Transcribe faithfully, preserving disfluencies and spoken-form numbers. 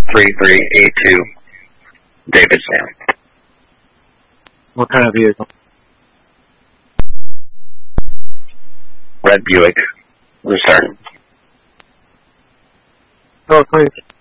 three three eight two, David Sam. What kind of vehicle? Red Buick Lucerne. Oh, please.